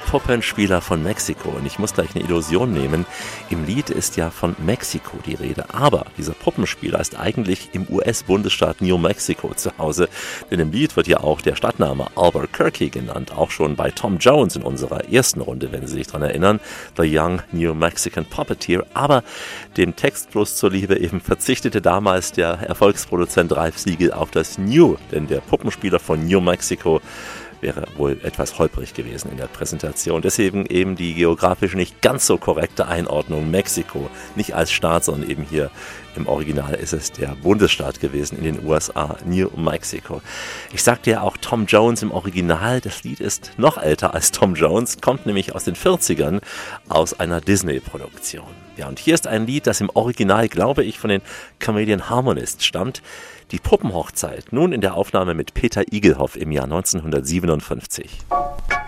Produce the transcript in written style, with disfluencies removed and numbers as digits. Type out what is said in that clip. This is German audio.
Puppenspieler von Mexiko. Und ich muss gleich eine Illusion nehmen. Im Lied ist ja von Mexiko die Rede. Aber dieser Puppenspieler ist eigentlich im US-Bundesstaat New Mexico zu Hause. Denn im Lied wird ja auch der Stadtname Albuquerque genannt. Auch schon bei Tom Jones in unserer ersten Runde, wenn Sie sich daran erinnern. The Young New Mexican Puppeteer. Aber dem Text bloß zuliebe eben verzichtete damals der Erfolgsproduzent Ralph Siegel auf das New. Denn der Puppenspieler von New Mexico wäre wohl etwas holprig gewesen in der Präsentation. Deswegen eben die geografisch nicht ganz so korrekte Einordnung Mexiko. Nicht als Staat, sondern eben hier im Original ist es der Bundesstaat gewesen in den USA, New Mexico. Ich sagte ja auch Tom Jones im Original, das Lied ist noch älter als Tom Jones, kommt nämlich aus den 40ern aus einer Disney-Produktion. Ja, und hier ist ein Lied, das im Original, glaube ich, von den Chameleon Harmonists stammt. Die Puppenhochzeit, nun in der Aufnahme mit Peter Igelhoff im Jahr 1957.